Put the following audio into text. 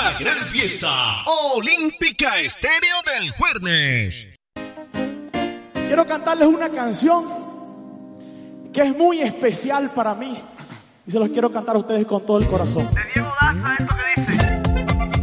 la gran fiesta Olímpica Estéreo del Jueves. Quiero cantarles una canción que es muy especial para mí y se los quiero cantar a ustedes con todo el corazón. De Diego Daza,